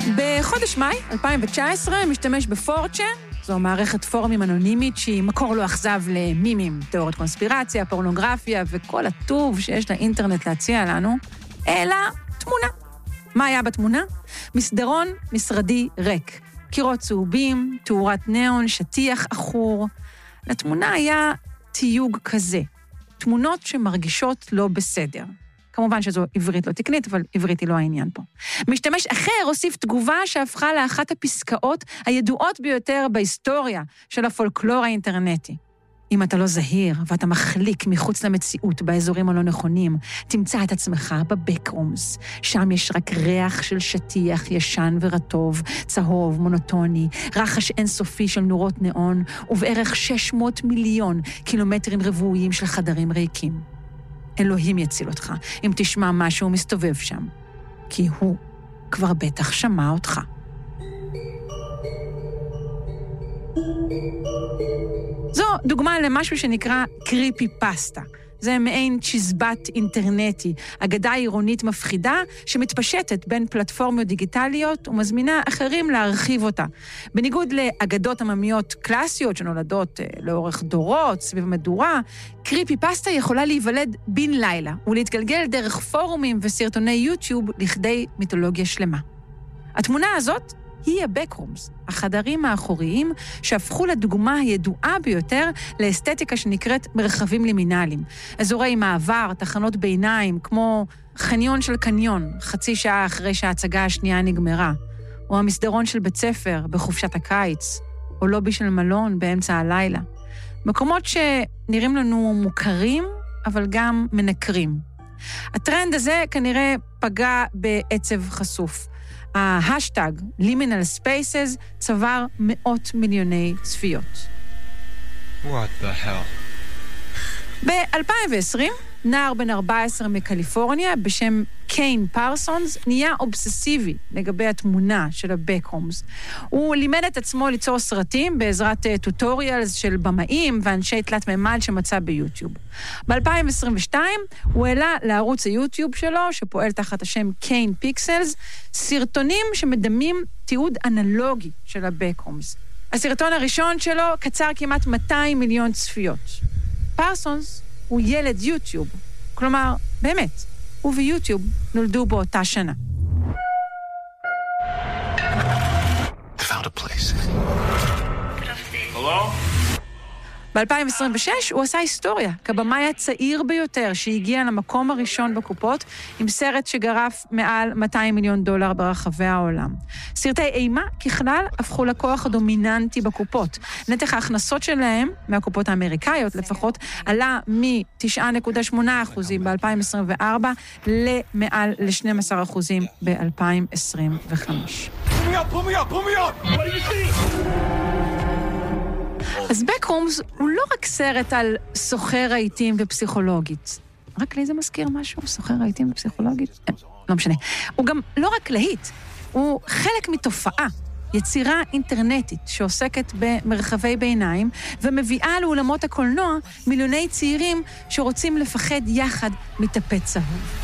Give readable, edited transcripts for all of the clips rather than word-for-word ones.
בחודש מאי 2019 משתמש בפורצ'ן, זו מערכת פורומים אנונימית שהיא מקור לא אכזב למימים, תיאוריות קונספירציה, פורנוגרפיה וכל הטוב שיש לאינטרנט להציע לנו, אלא תמונה. מה היה בתמונה? מסדרון משרדי ריק, קירות צהובים, תאורת ניאון, שטיח אחור. לתמונה היה תיוג כזה, תמונות שמרגישות לא בסדר. כמובן שזו עברית לא תקנית, אבל עברית היא לא העניין פה. משתמש אחר הוסיף תגובה שהפכה לאחת הפסקאות הידועות ביותר בהיסטוריה של הפולקלור האינטרנטי. אם אתה לא זהיר ואתה מחליק מחוץ למציאות באזורים הלא נכונים, תמצא את עצמך בבקרומס. שם יש רק ריח של שטיח ישן ורטוב, צהוב, מונוטוני, רחש אינסופי של נורות נאון, ובערך 600 מיליון קילומטרים רבועיים של חדרים ריקים. אלוהים יציל אותך אם תשמע משהו מסתובב שם, כי הוא כבר בטח שמע אותך. זו דוגמה למשהו שנקרא קריפי פסטה. זה מעין צ'יזבט אינטרנטי, אגדה עירונית מפחידה שמתפשטת בין פלטפורמות דיגיטליות ומזמינה אחרים להרחיב אותה. בניגוד לאגדות עממיות קלאסיות שנולדות לאורך דורות סביב מדורה, קריפי פסטה יכולה להיוולד בן לילה ולהתגלגל דרך פורומים וסרטוני יוטיוב לכדי מיתולוגיה שלמה. התמונה הזאת היא הבקרומס, החדרים האחוריים שהפכו לדוגמה הידועה ביותר לאסתטיקה שנקראת מרחבים לימינליים. אזורי מעבר, תחנות ביניים, כמו חניון של קניון, חצי שעה אחרי שההצגה השנייה נגמרה, או המסדרון של בית ספר בחופשת הקיץ, או לובי של מלון באמצע הלילה. מקומות שנראים לנו מוכרים, אבל גם מנקרים. הטרנד הזה כנראה פגע בעצב חשוף. ההשטג Liminal Spaces צבר מאות מיליוני צפיות. What the hell? ב-2020, נער בן 14 מקליפורניה בשם קיין פרסונס נהיה אובססיבי לגבי התמונה של הבקרומס. הוא לימד את עצמו ליצור סרטים בעזרת טוטוריאלס של במאים ואנשי תלת מימד שמצא ביוטיוב. ב-2022 הוא העלה לערוץ היוטיוב שלו, שפועל תחת השם קיין פיקסלס, סרטונים שמדמים תיעוד אנלוגי של הבקרומס. הסרטון הראשון שלו קצר כמעט 200 מיליון צפיות. פרסונס הוא ילד יוטיוב, כלומר, באמת, הוא ויוטיוב נולדו באותה שנה. Found a place. Hello? ב-2026 הוא עשה היסטוריה, כבמאי הצעיר ביותר שהגיע למקום הראשון בקופות, עם סרט שגרף מעל $200 מיליון ברחבי העולם. סרטי אימה ככלל הפכו לכוח הדומיננטי בקופות. נתח ההכנסות שלהם, מהקופות האמריקאיות לפחות, עלה מ-9.8% ב-2024 למעל ל-12% ב-2025. אז בקרומס הוא לא רק סרט על סוחר רהיטים ופסיכולוגית. רק לי זה מזכיר משהו? סוחר רהיטים ופסיכולוגית? לא משנה. הוא גם לא רק להיט, הוא חלק מתופעה, יצירה אינטרנטית שעוסקת במרחבי ביניים ומביאה לאולמות הקולנוע מיליוני צעירים שרוצים לפחד יחד מטפט צהוב.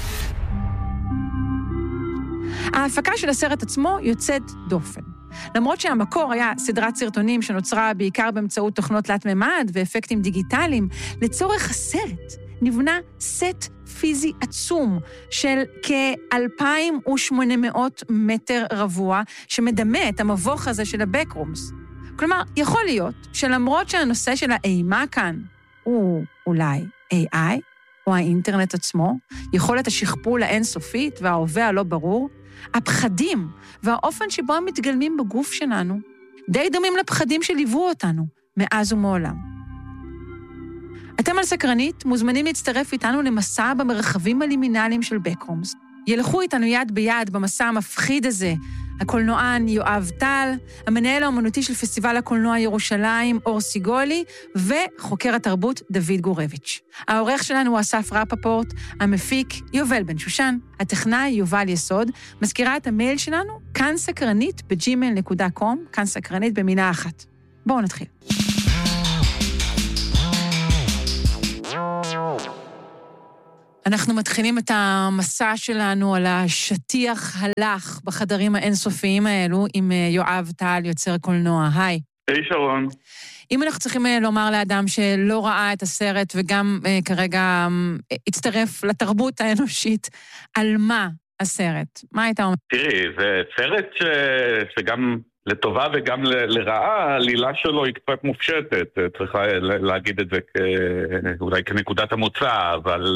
ההפקה של הסרט עצמו יוצאת דופן. למרות שהמקור היה סדרת סרטונים שנוצרה בעיקר באמצעות תוכנות תלת-ממד ואפקטים דיגיטליים, לצורך הסרט נבנה סט פיזי עצום של כ-2,800 מטר רבוע, שמדמה את המבוך הזה של הבקרומס. כלומר, יכול להיות שלמרות שהנושא של האימה כאן הוא אולי AI, או האינטרנט עצמו, יכולת השכפול האינסופית וההווה הלא ברור, הפחדים והאופן שבו הם מתגלמים בגוף שלנו די דומים לפחדים שליוו אותנו מאז ומעולם. אתם על סקרנית מוזמנים להצטרף איתנו למסע במרחבים הלימינליים של בקרומס. ילכו איתנו יד ביד במסע המפחיד הזה, הקולנוען יואב טל, המנהל האומנותי של פסטיבל הקולנוע ירושלים אור סיגולי, וחוקר התרבות דוד גורביץ'. העורך שלנו הוא אסף רפפורט, המפיק יובל בן שושן, הטכנאי יובל יסוד, מזכירה את המייל שלנו, kansakranit@gmail.com, kansakranit במילה אחת. בואו נתחיל. אנחנו מתחילים את המסע שלנו על השטיח הלך בחדרים האינסופיים האלו עם יואב טל, יוצר קולנוע. היי. היי שרון. אם אנחנו צריכים לומר לאדם שלא ראה את הסרט וגם כרגע הצטרף לתרבות האנושית, על מה הסרט? מה היית אומר? תראי, זה סרט שגם לטובה וגם לרעה, העלילה שלו היא קצת מופשטת, צריכה להגיד את זה אולי כנקודת המוצא, אבל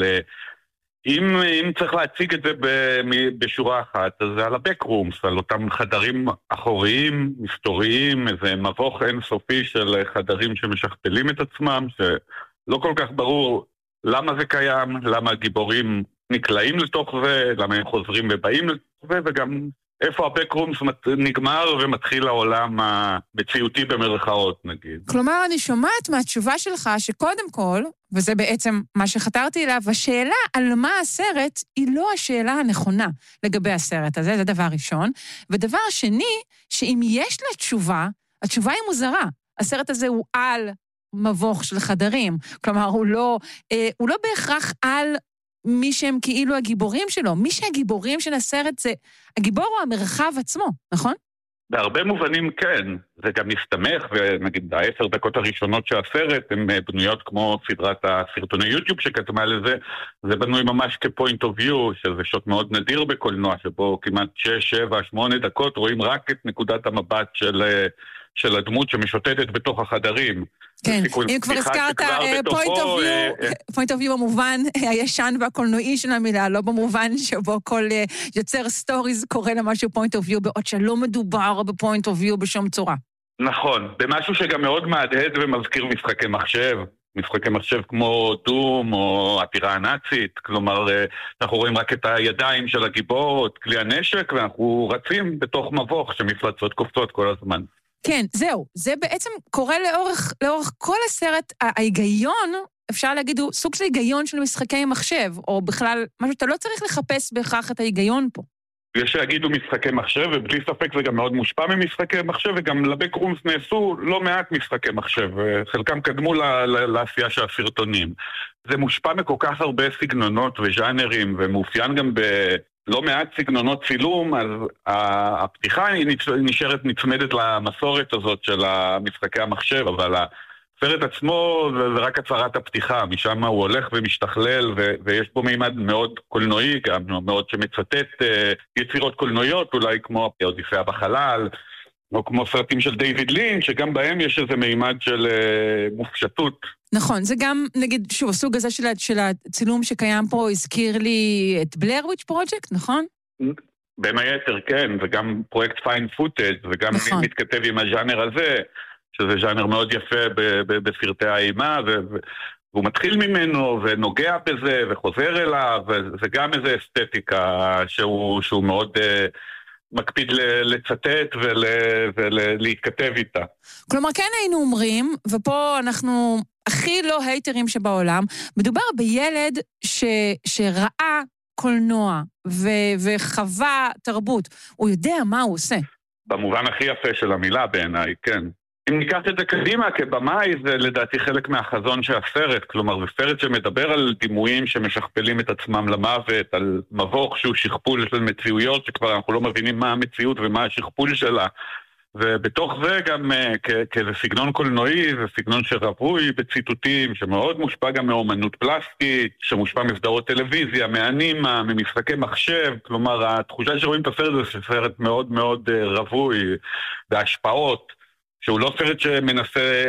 אם צריך להציג את זה בשורה אחת, אז זה על הבקרומס, על אותם חדרים אחוריים, מסתוריים, איזה מבוך אינסופי של חדרים שמשכפלים את עצמם, שלא כל כך ברור למה זה קיים, למה הגיבורים נקלעים לתוך זה, למה הם חוזרים ובאים לתוך זה, וגם איפה הבקרומס נגמר ומתחיל העולם המציאותי במרכאות, נגיד. כלומר, אני שומעת מהתשובה שלך שקודם כל, וזה בעצם מה שחתרתי אליו, השאלה על מה הסרט היא לא השאלה הנכונה לגבי הסרט הזה, זה דבר ראשון. ודבר שני, שאם יש לה תשובה, התשובה היא מוזרה. הסרט הזה הוא על מבוך של חדרים. כלומר, הוא לא בהכרח על מי שהם כאילו הגיבורים שלו. מי שהגיבורים של הסרט זה, הגיבור הוא המרחב עצמו, נכון? בהרבה מובנים כן. זה גם מסתמך, ונגיד 10 דקות הראשונות של הסרט, הן בנויות כמו סדרת הסרטוני יוטיוב שכתמה לזה, זה בנוי ממש כפוינט אוף ויו, שזה שוט מאוד נדיר בקולנוע, שבו כמעט 6, 7, 8 דקות רואים רק את נקודת המבט של הדמות שמשוטטת בתוך החדרים. כן, אם כבר הזכרת פוינט אוף ויו במובן הישן והקולנועי של המילה, לא במובן שבו כל יוצר סטוריז קורא למשהו פוינט אוף ויו, בעוד שלא מדובר בפוינט אוף ויו בשום צורה. נכון, במשהו שגם מאוד מהדהד ומזכיר משחקי מחשב כמו דום או עתירה הנאצית, כלומר אנחנו רואים רק את הידיים של הגיבור, את כלי הנשק, ואנחנו רצים בתוך מבוך שמפלצות קופצות כל הזמן. כן, זהו. זה בעצם קורה לאורך כל הסרט. ההיגיון, אפשר להגיד, הוא סוג של היגיון של משחקי מחשב, או בכלל, משהו שאתה לא צריך לחפש בהכרח את ההיגיון פה. יש שיגידו משחקי מחשב, ובלי ספק זה גם מאוד מושפע ממשחקי מחשב, וגם לבקרומס נעשו לא מעט משחקי מחשב, וחלקם קדמו לעשייה של הסרטונים. זה מושפע מכל כך הרבה סגנונות וז'אנרים, ומאופיין גם לא מעט סגנונות צילום, אז הפתיחה היא נשארת נצמדת למסורת הזאת של משחקי המחשב, אבל הסרט עצמו זה רק הצהרת הפתיחה, משם הוא הולך ומשתכלל, ויש פה מימד מאוד קולנועי, גם מאוד שמצטט יצירות קולנועיות, אולי כמו אודיסאה בחלל, או כמו סרטים של דיוויד לין, שגם בהם יש איזה מימד של מופשטות. נכון, זה גם, נגיד, שוב, הסוג הזה של הצילום שקיים פה הזכיר לי את בלר וויץ' פרויקט, נכון? בין היתר, כן, וגם פרויקט פיין פוטאג', וגם נכון. מתכתב עם הז'אנר הזה, שזה ז'אנר מאוד יפה בסרטי האימה, והוא מתחיל ממנו ונוגע בזה וחוזר אליו, וזה גם איזו אסתטיקה שהוא מאוד מקפיד לצטט ולהתכתב איתה. כלומר, כן היינו אומרים, ופה אנחנו הכי לא הייטרים שבעולם, מדובר בילד שראה קולנוע וחווה תרבות. הוא יודע מה הוא עושה. במובן הכי יפה של המילה בעיניי, כן. אם ניקח את זה קדימה כבמאי, זה לדעתי חלק מהחזון של הסרט, כלומר זה סרט שמדבר על דימויים שמשכפלים את עצמם למוות, על מבוך שהוא שכפול של מציאויות, שכבר אנחנו לא מבינים מה המציאות ומה השכפול שלה, ובתוך זה גם כאיזה סגנון קולנועי, זה סגנון שרווי בציטוטים, שמאוד מושפע גם מאומנות פלסטית, שמושפע מסדרות טלוויזיה, מאנימה, ממשחקי מחשב, כלומר התחושה שרואים את הסרט זה סרט מאוד מאוד רווי בהשפעות, שהוא לא סרט שמנסה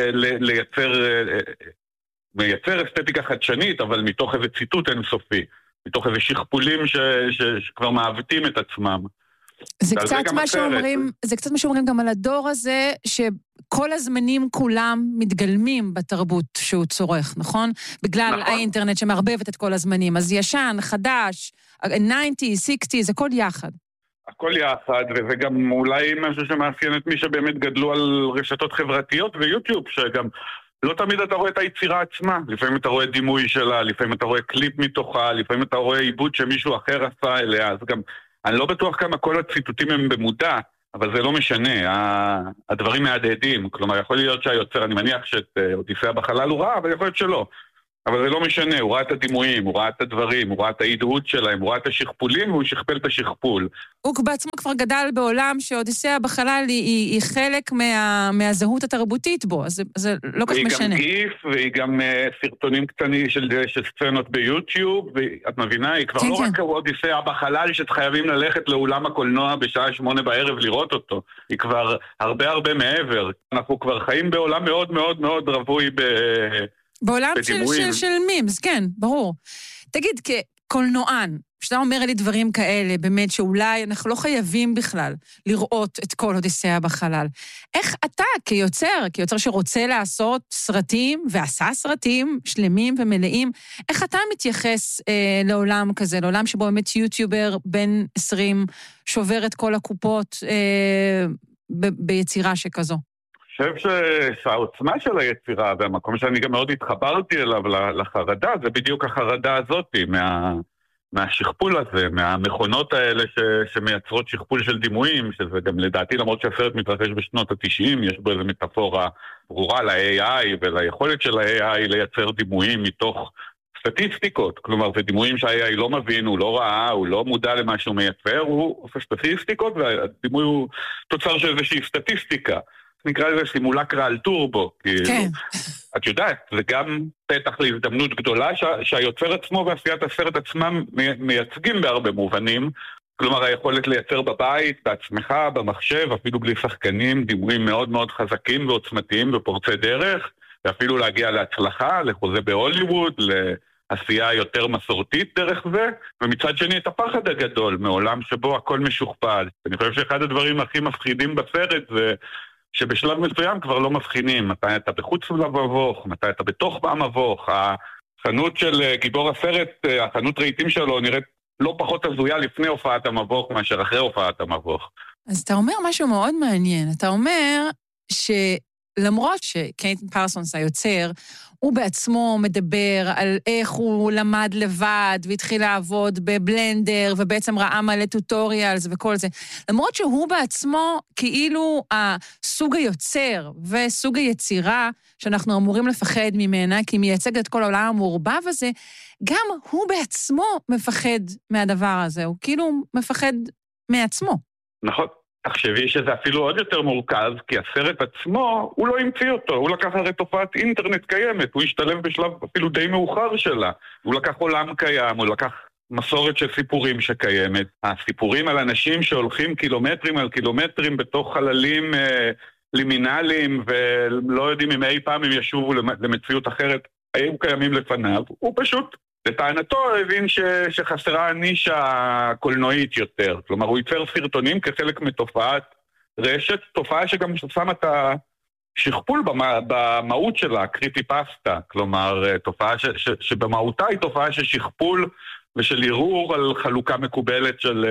לייצר אסתטיקה חדשנית, אבל מתוך איזה ציטוט אינסופי, מתוך איזה שכפולים שכבר מעוותים את עצמם. זה קצת מה שאומרים גם על הדור הזה, שכל הזמנים כולם מתגלמים בתרבות שהוא צורך, נכון? בגלל האינטרנט שמערבבת את כל הזמנים. אז ישן, חדש, 90, 60, זה כל יחד. הכל יחד, וזה גם אולי משהו שמאפיין את מי שבאמת גדלו על רשתות חברתיות ויוטיוב, שגם לא תמיד אתה רואה את היצירה עצמה, לפעמים אתה רואה דימוי שלה, לפעמים אתה רואה קליפ מתוכה, לפעמים אתה רואה עיבוד שמישהו אחר עשה אליה, אז גם, אני לא בטוח כמה כל הציטוטים הם במודע, אבל זה לא משנה, הדברים מהדהדים, כלומר יכול להיות שהיוצר, אני מניח שאת אודיסאה בחלל הוא רע, אבל יכול להיות שלא. אבל זה לא משנה, הוא ראה את הדימויים, הוא ראה את הדברים, הוא ראה את ההדהוד שלהם, הוא ראה את השכפולים, והוא שכפל את השכפול. הוא בעצמו כבר גדל בעולם שאודיסאה בחלל היא חלק מהזהות התרבותית בו, אז זה לא כך משנה. והיא גם גיף, והיא גם סרטונים קטנים של סצנות ביוטיוב, ואת מבינה, היא כבר לא רק אודיסאה בחלל שחייבים ללכת לאולם הקולנוע בשעה 8 בערב לראות אותו, היא כבר הרבה הרבה מעבר. אנחנו כבר חיים בעולם מאוד מאוד מאוד רווי בעולם של מימס, כן, ברור. תגיד, כקולנוען, שאתה אומר לי דברים כאלה, באמת שאולי אנחנו לא חייבים בכלל לראות את כל אודיסאה בחלל. איך אתה כיוצר שרוצה לעשות סרטים, ועשה סרטים שלמים ומלאים, איך אתה מתייחס לעולם כזה, לעולם שבו באמת יוטיובר בן 20 שובר את כל הקופות ביצירה שכזו? אני חושב שהעוצמה של היצירה, והמקום שאני גם מאוד התחברתי אליו לחרדה, זה בדיוק החרדה הזאת, מהשכפול הזה, מהמכונות האלה שמייצרות שכפול של דימויים, שזה גם לדעתי, למרות שהסרט מתרחש בשנות ה-90, יש בו איזו מטאפורה ברורה ל-AI וליכולת של ה-AI לייצר דימויים מתוך סטטיסטיקות, כלומר, זה דימויים שה-AI לא מבין, הוא לא ראה, הוא לא מודע למה שהוא מייצר, הוא עושה סטטיסטיקות, והדימוי הוא תוצר של איזושהי סטטיסטיקה. נקרא לזה סימולקרה על טורבו, כן. את יודעת, זה גם פתח להזדמנות גדולה שהיוצר עצמו ועשיית הסרט עצמם מייצגים בהרבה מובנים, כלומר היכולת לייצר בבית, בעצמך, במחשב, אפילו בלי שחקנים, דימויים מאוד מאוד חזקים ועוצמתיים ופורצי דרך, ואפילו להגיע להצלחה, לחוזה בהוליווד, לעשייה יותר מסורתית דרך זה, ומצד שני את הפחד הגדול מעולם שבו הכל משוכפל. אני חושב שאחד הדברים הכי מפחידים בסרט זה שבשלב מסוים כבר לא מבחינים, מתי אתה בחוץ למבוך, מתי אתה בתוך המבוך. החנות של גיבור הסרט, החנות רהיטים שלו נראית לא פחות הזויה לפני הופעת המבוך מאשר אחרי הופעת המבוך. אז אתה אומר משהו מאוד מעניין, אתה אומר שלמרות שקייטן פרסונס היוצר, הוא בעצמו מדבר על איך הוא למד לבד והתחיל לעבוד בבלנדר ובעצם ראה מלא טוטוריאלס וכל זה. למרות שהוא בעצמו כאילו הסוג היוצר וסוג היצירה שאנחנו אמורים לפחד ממנה, כי היא מייצגת את כל העולם המעורבב הזה, גם הוא בעצמו מפחד מהדבר הזה, הוא כאילו מפחד מעצמו. נכון. תחשבי שזה אפילו עוד יותר מורכב, כי הסרט עצמו, הוא לא המציא אותו, הוא לקח הרי תופעת אינטרנט קיימת, הוא השתלב בשלב אפילו די מאוחר שלה, הוא לקח עולם קיים, הוא לקח מסורת של סיפורים שקיימת, הסיפורים על אנשים שהולכים קילומטרים על קילומטרים בתוך חללים לימינליים, ולא יודעים אם אי פעם הם ישובו למציאות אחרת, היו קיימים לפניו, הוא פשוט לטענתו הבין שחסרה הנישה קולנועית יותר. כלומר, הוא ייצר סרטונים כחלק מתופעת רשת, תופעה שגם שמה את השכפול במהות שלה, קריפי פסטה. כלומר, תופעה שבמהותה היא תופעה של שכפול ושל ערעור על חלוקה מקובלת של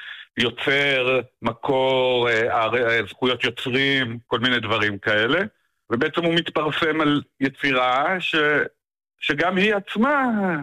יוצר, מקור, זכויות יוצרים, כל מיני דברים כאלה. ובעצם הוא מתפרסם על יצירה שגם היא עצמה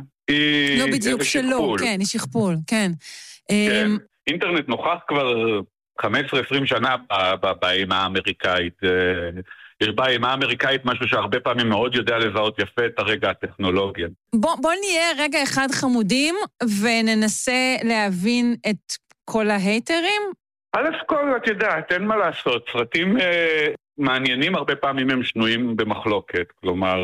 לא בדיוק שלא, כן, היא שכפול, כן. כן, אינטרנט נוכח כבר 15-20 שנה באימה האמריקאית. יש באימה האמריקאית משהו שהרבה פעמים מאוד יודע לזהות יפה את הרגע הטכנולוגיה. בוא נהיה רגע אחד חמודים וננסה להבין את כל ההייטרים. א' כל, את יודעת, אין מה לעשות, סרטים מעניינים הרבה פעמים הם שנויים במחלוקת, כלומר,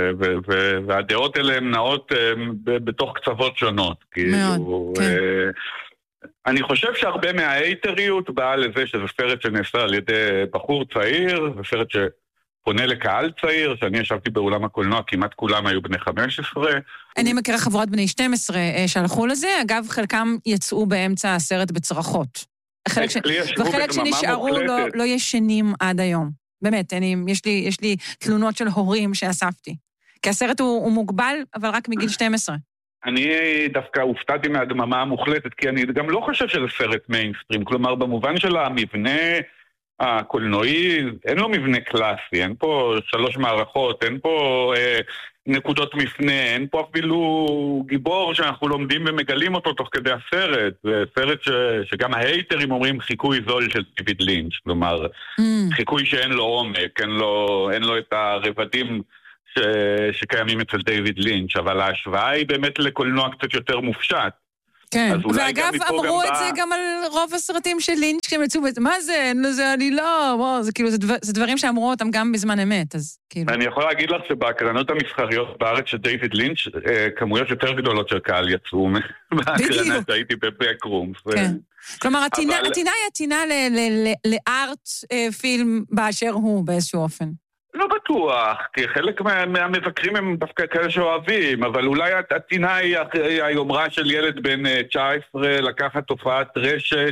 והדעות האלה הן נעות בתוך קצוות שונות. מאוד, כן. אני חושב שהרבה מההייטריות באה לזה שזה סרט שנעשה על ידי בחור צעיר, זה סרט שפונה לקהל צעיר, שאני ישבתי באולם הקולנוע, כמעט כולם היו בני 15. אני מכירה חברות בני 12 שהלכו לזה, אגב, חלקם יצאו באמצע הסרט בצרחות. וחלק שנשארו לא ישנים עד היום. באמת, יש לי תלונות של הורים שאספתי. כי הסרט הוא מוגבל, אבל רק מגיל 12. אני דווקא הופתעתי מהדממה המוחלטת, כי אני גם לא חושב שזה סרט מיינסטרים. כלומר, במובן של המבנה הקולנועי, אין לו מבנה קלאסי, אין פה 3 מערכות, אין פה נקודות מפנה, אין פה אפילו גיבור שאנחנו לומדים ומגלים אותו תוך כדי הסרט. זה סרט שגם ההייטרים אומרים חיקוי זול של דיוויד לינץ', כלומר, חיקוי שאין לו עומק, אין לו את הרבדים שקיימים אצל דיוויד לינץ', אבל ההשוואה היא באמת לקולנוע קצת יותר מופשט. כן, ואגב, אמרו את זה גם על רוב הסרטים של לינץ' כשהם יצאו, מה זה? זה עלילה, זה כאילו, זה דברים שאמרו אותם גם בזמן אמת, אז כאילו. אני יכול להגיד לך שבהקרנות המסחריות בארץ של דיוויד לינץ', כמויות יותר גדולות של קהל יצאו מהקרנה שהייתי בבקרומס. כן. כלומר, הטינה היא הטינה לארט פילם באשר הוא באיזשהו אופן. לא בטוח, כי חלק מהמבקרים הם דווקא כאלה שאוהבים, אבל אולי הטינה היא היומרה של ילד בן 19 לקחת תופעת רשת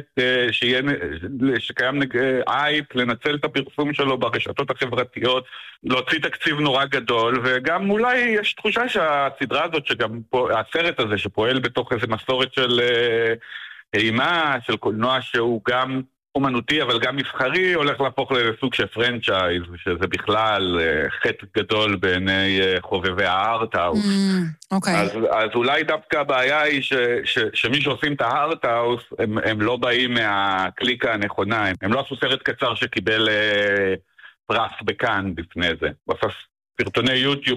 שקיים אייפ, לנצל את הפרסום שלו ברשתות החברתיות, להוציא תקציב נורא גדול, וגם אולי יש תחושה שהסדרה הזאת, שגם הסרט הזה שפועל בתוך איזו מסורת של אימה, של קולנוע שהוא גם אומנותי, אבל גם מסחרי, הולך להפוך לסוג של פרנצ'ייז, שזה בכלל חטא גדול בעיני חובבי הארט-האוס. אז אולי דווקא הבעיה היא שמי שעושים את הארט-האוס, הם לא באים מהקליקה הנכונה, הם לא עשו סרט קצר שקיבל פרס בכאן בפני זה. בסוף סרטוני יוטיוב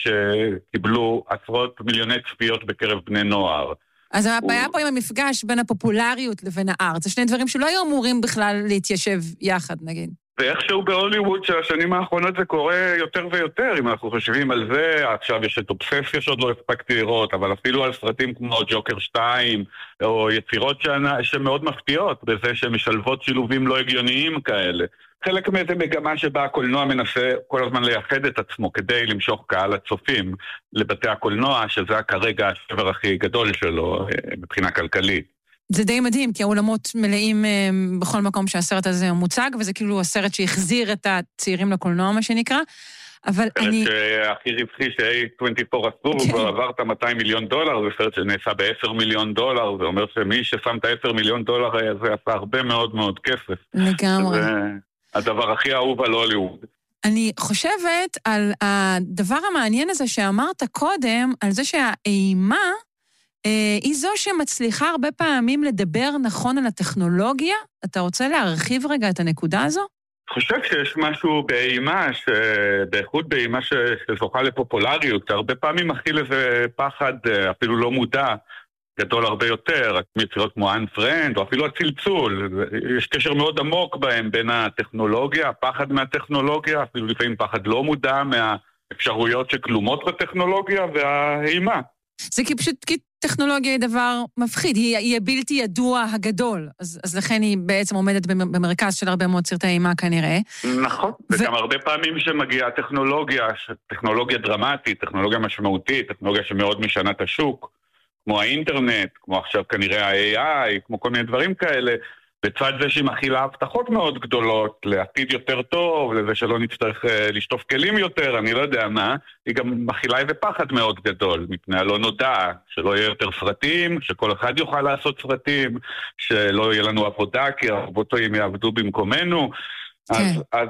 שקיבלו עשרות מיליוני צפיות בקרב בני נוער. אז הבעיה פה עם המפגש בין הפופולריות לבין הארט, זה שני דברים שלא היו אמורים בכלל להתיישב יחד, נגיד. ואיכשהו בהוליווד שהשנים האחרונות זה קורה יותר ויותר, אם אנחנו חושבים על זה, עכשיו יש את אובססיה שעוד לא הספקתי לראות, אבל אפילו על סרטים כמו ג'וקר 2, או יצירות שמאוד מפתיעות, בזה שמשלבות שילובים לא הגיוניים כאלה. חלק מאיזה מגמה שבה הקולנוע מנסה כל הזמן לייחד את עצמו כדי למשוך קהל הצופים לבתי הקולנוע, שזה כרגע השבר הכי גדול שלו מבחינה כלכלית. זה די מדהים, כי האולמות מלאים בכל מקום שהסרט הזה מוצג, וזה כאילו הסרט שהחזיר את הצעירים לקולנוע, מה שנקרא. אבל אני... הכי רווחי ש-A24 עשו, הוא עבר את $200 מיליון, זה סרט שנעשה $10 מיליון, זה אומר שמי ששם את $10 מיליון הזה עשה הרבה מאוד מאוד כסף. לגמרי. הדבר הכי אהוב על הוליווד. אני חושבת על הדבר המעניין הזה שאמרת קודם, על זה שהאימה היא זו שמצליחה הרבה פעמים לדבר נכון על הטכנולוגיה. אתה רוצה להרחיב רגע את הנקודה הזו? אני חושב שיש משהו באימה, באיכות באימה שזוכה לפופולריות, הרבה פעמים מכיל איזה פחד, אפילו לא מודע, גדול הרבה יותר, יצירות כמו אנפרנד, או אפילו הצלצול. יש קשר מאוד עמוק בהם בין הטכנולוגיה, הפחד מהטכנולוגיה, אפילו לפעמים פחד לא מודע מהאפשרויות שכלומות בטכנולוגיה, והאימה. זה כי טכנולוגיה היא דבר מפחיד, היא הבלתי ידוע הגדול, אז לכן היא בעצם עומדת במרכז של הרבה מאוד סרטי אימה כנראה. נכון, וגם הרבה פעמים שמגיעה טכנולוגיה דרמטית, טכנולוגיה משמעותית, טכנולוגיה שמאוד משנה את השוק, כמו האינטרנט, כמו עכשיו כנראה ה-AI, כמו כל מיני דברים כאלה, בצד זה שהיא מכילה הבטחות מאוד גדולות, לעתיד יותר טוב, לזה שלא נצטרך לשטוף כלים יותר, אני לא יודע מה, היא גם מכילה איזה פחד מאוד גדול, מפני הלא נודע, שלא יהיה יותר סרטים, שכל אחד יוכל לעשות סרטים, שלא יהיה לנו עבודה, כי הרבותים יעבדו במקומנו, אז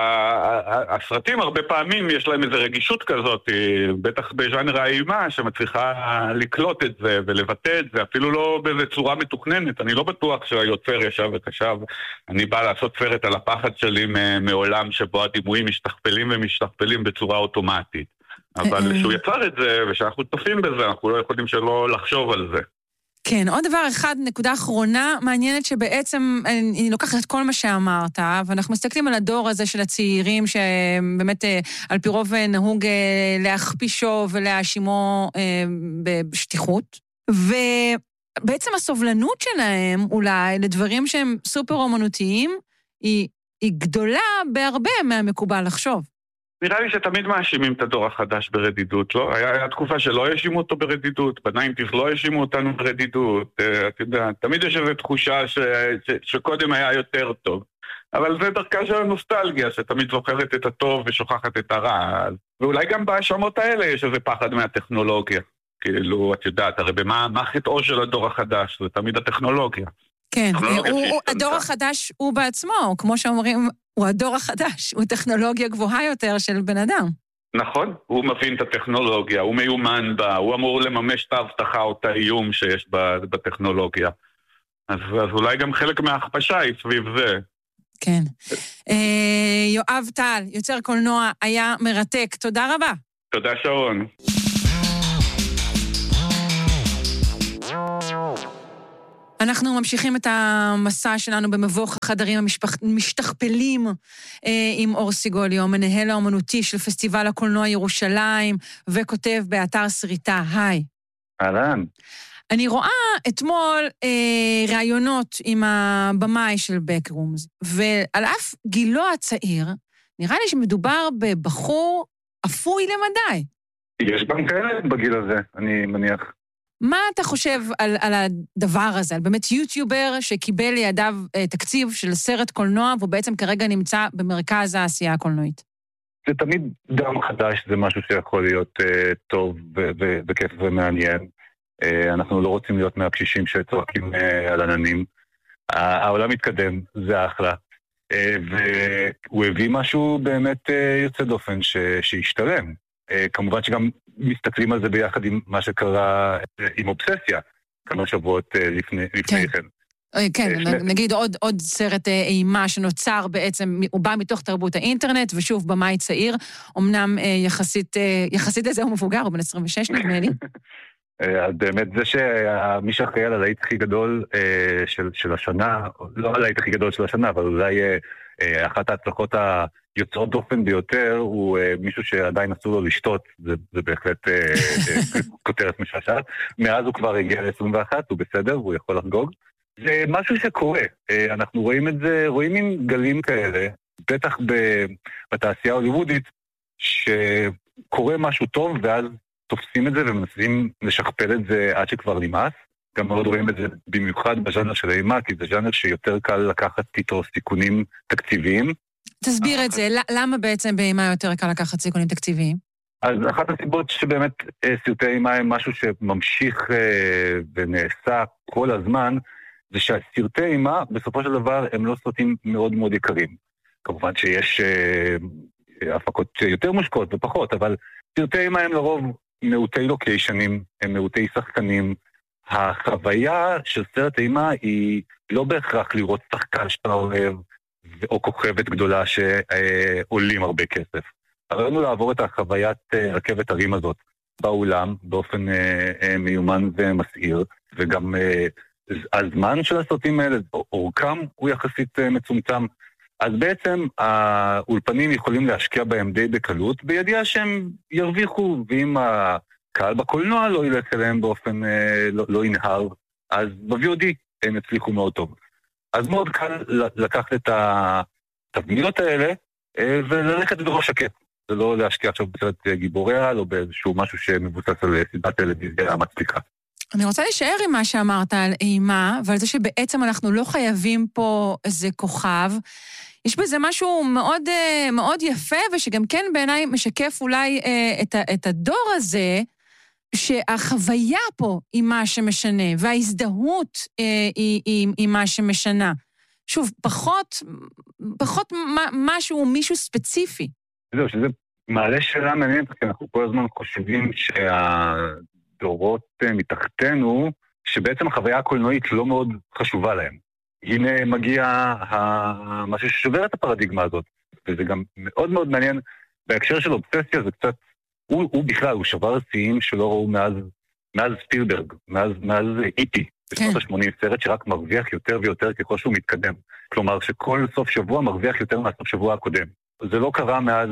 הסרטים הרבה פעמים יש להם איזו רגישות כזאת, בטח בז'אנר האימה שמצליחה לקלוט את זה ולבטא את זה, אפילו לא באיזו צורה מתוכננת. אני לא בטוח שהיוצר ישב וחשב, אני בא לעשות סרט על הפחד שלי מעולם שבו הדימויים משתכפלים בצורה אוטומטית. אבל כשהוא יצר את זה ושאנחנו צופים בזה, אנחנו לא יכולים שלא לחשוב על זה. כן, עוד דבר אחד, נקודה אחרונה, מעניינת שבעצם אני לוקחת את כל מה שאמרת, ואנחנו מסתכלים על הדור הזה של הצעירים, שבאמת על פי רוב נהוג להכפישו ולהאשימו בשטיחות, ובעצם הסובלנות שלהם אולי לדברים שהם סופר אומנותיים, היא גדולה בהרבה מהמקובל לחשוב. נראה לי שתמיד מאשימים את הדור החדש ברדידות, לא? היה תקופה שלא האשימו אותו ברדידות, בניינטיז לא האשימו אותנו ברדידות, אתה יודע, תמיד יש איזו תחושה שקודם היה יותר טוב. אבל זה דרכה של הנוסטלגיה, שתמיד זוכרת את הטוב ושוכחת את הרע. ואולי גם בהאשמות האלה יש איזה פחד מהטכנולוגיה. כאילו, את יודעת, הרי מה חטאו של הדור החדש? זה תמיד הטכנולוגיה. כן, הדור החדש הוא בעצמו, כמו שאומרים, הוא הדור החדש, הוא טכנולוגיה גבוהה יותר של בן אדם. נכון, הוא מבין את הטכנולוגיה, הוא מיומן בה, הוא אמור לממש את ההבטחה או את האיום שיש בטכנולוגיה. אז אולי גם חלק מההכפשה היא סביב זה. כן. יואב טל, יוצר קולנוע, היה מרתק. תודה רבה. תודה שרון. אנחנו ממשיכים את המסע שלנו במבוך החדרים המשתכפלים עם אור סיגוליו, מנהל האומנותי של פסטיבל הקולנוע ירושלים, וכותב באתר סריטה. היי. אהלן. אני רואה אתמול ראיונות עם הבמאי של Backrooms, ועל אף גילו הצעיר, נראה לי שמדובר בבחור אפוי למדי. יש גם כאלה בגיל הזה, אני מניח. מה אתה חושב על הדבר הזה, על באמת יוטיובר שקיבל לידיו תקציב של סרט קולנוע, והוא בעצם כרגע נמצא במרכז העשייה הקולנועית? זה תמיד דם חדש, זה משהו שיכול להיות טוב וכיף ומעניין. אנחנו לא רוצים להיות מהקשישים שצועקים על עננים. העולם מתקדם, זה אחלה. והוא הביא משהו באמת יוצא דופן שישתלם. כמובן שגם מסתכלים על זה ביחד עם מה שקרה עם אובססיה, כמה שבועות לפני כן. כן, נגיד עוד סרט אימה שנוצר בעצם, הוא בא מתוך תרבות האינטרנט, ושוב, במאי צעיר, אמנם יחסית לזה הוא מבוגר, הוא בן 26 נדמה לי. אז באמת זה שמי שאחראי על הלהיט הכי גדול של השנה, לא הלהיט הכי גדול של השנה, אבל אולי אחת ההצלחות היוצאות דופן ביותר, הוא מישהו שעדיין אסור לו לשתות, זה בהחלט כותרת משעשעת. מאז הוא כבר הגיע ל-21, הוא בסדר, הוא יכול לחגוג. זה משהו שקורה, אנחנו רואים את זה, רואים עם גלים כאלה, בטח בתעשייה ההוליוודית, שקורה משהו טוב ואז תופסים את זה ומנסים לשכפל את זה עד שכבר נמאס. גם מאוד רואים את זה במיוחד בז'אנר של אימה, כי זה ז'אנר שיותר קל לקחת איתו סיכונים תקציביים. תסביר את זה, למה בעצם באימה יותר קל לקחת סיכונים תקציביים? אז אחת הסיבות שבאמת סרטי אימה הם משהו שממשיך ונעשה כל הזמן, זה שהסרטי אימה בסופו של דבר הם לא סרטים מאוד מאוד יקרים. כמובן שיש הפקות יותר מושקעות ופחות, אבל סרטי אימה הם לרוב מעוטי לוקיישנים, הם מעוטי שחקנים. החוויה של סרט אימה היא לא בהכרח לראות שחקן שאתה אוהב, או כוכבת גדולה שעולים הרבה כסף. הרעיון הוא לעבור את החוויית רכבת הרים הזאת באולם, באופן מיומן ומסעיר, וגם הזמן של הסרטים האלה, אורכם הוא יחסית מצומצם, אז בעצם האולפנים יכולים להשקיע בהם די בקלות, בידיעה שהם ירוויחו, ואם הקהל בקולנוע לא ילך אליהם באופן לא ינהר, אז ב-VOD הם יצליחו מאוד טוב. אז מאוד קל לקחת את התבניות האלה, וללכת בראש שקט. זה לא להשקיע עכשיו בסרט גיבורי על, או באיזשהו משהו שמבוסס על סדרת טלוויזיה מצליקה. אני רוצה להישאר עם מה שאמרת על אימה, ועל זה שבעצם אנחנו לא חייבים פה איזה כוכב. יש בזה משהו מאוד, מאוד יפה, ושגם כן בעיניי משקף אולי את הדור הזה, שהחוויה פה היא מה שמשנה, וההזדהות היא מה שמשנה. שוב, פחות מישהו ספציפי. זהו, שזה מעלה שאלה מעניינת, כי אנחנו כל הזמן חושבים שהדורות מתחתנו, שבעצם החוויה הקולנועית לא מאוד חשובה להם. הנה מגיע משהו ששובר את הפרדיגמה הזאת, וזה גם מאוד מאוד מעניין, בהקשר של אובססיה זה קצת, הוא בכלל, הוא שבר שיאים שלא ראו מאז ספילברג, מאז איטי, בשנות ה-80, סרט שרק מרוויח יותר ויותר ככל שהוא מתקדם. כלומר, שכל סוף שבוע מרוויח יותר מהסוף שבוע הקודם. זה לא קרה מאז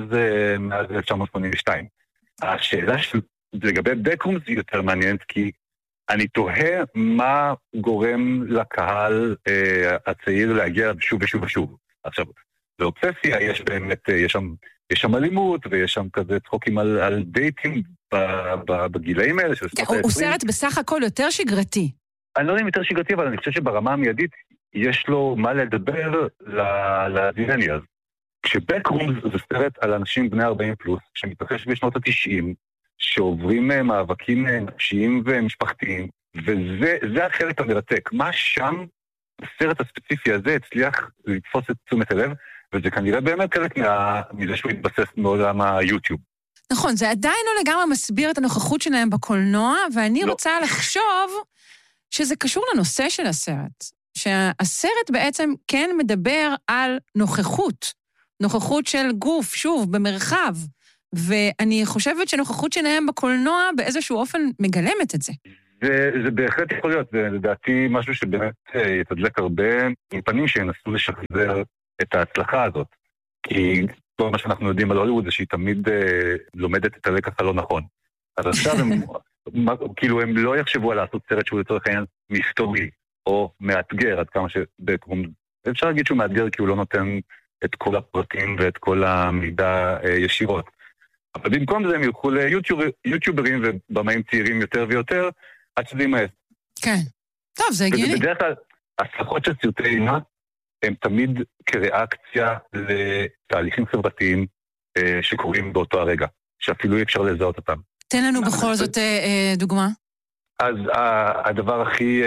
1982. השאלה לגבי Backrooms היא יותר מעניינת, כי אני תוהה מה גורם לקהל הצעיר להגיע שוב ושוב ושוב. עכשיו, באובססיה יש באמת, יש שם אלימות, ויש שם כזה צחוקים על דייטים בגילאים האלה של שנות ה-20. הוא סרט בסך הכל יותר שגרתי. אני לא יודע אם יותר שגרתי, אבל אני חושב שברמה המיידית יש לו מה לדבר לזילני אז. כשבקרומס זה סרט על אנשים בני 40 פלוס, שמתרחש בשנות ה-90, שעוברים מאבקים נפשיים ומשפחתיים, וזה החלק המרתק. מה שם, בסרט הספציפי הזה, הצליח לתפוס את תשומת הלב, וזה כנראה באמת חלק מזה שהוא התבסס מעולם היוטיוב. נכון, זה עדיין לא לגמרי מסביר את הנוכחות שלהם בקולנוע, ואני רוצה לחשוב שזה קשור לנושא של הסרט. שהסרט בעצם כן מדבר על נוכחות של גוף, שוב, במרחב, ואני חושבת שנוכחות שלהם בקולנוע באיזשהו אופן מגלמת את זה. זה בהחלט יכול להיות, זה לדעתי משהו שבאמת יתדלק הרבה מפנים שינסו לשחזר את ההצלחה הזאת. כי כל מה שאנחנו יודעים על הוליווד זה שהיא תמיד לומדת את הלקח הלא נכון. אז עכשיו כאילו הם לא יחשבו על לעשות סרט שהוא לצורך העניין מסתורי או מאתגר, עד כמה שבקרום, אפשר להגיד שהוא מאתגר כי הוא לא נותן את כל הפרטים ואת כל המידע ישירות. אבל במקום זה הם ילכו ליוטיוברים ובמאים צעירים יותר ויותר, עד שזה יימאס. כן. טוב, זה הגיוני. ובדרך כלל, הצלחות של סרטי אימה, הם תמיד כריאקציה לתהליכים חברתיים שקורים באותו הרגע, שאפילו אי אפשר לזהות אותם. תן לנו בכל זאת דוגמה. אז הדבר הכי